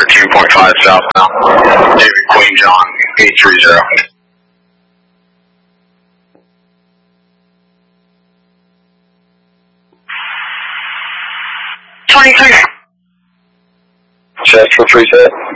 13.5 southbound. David Queen John 830. 23. Check for 37.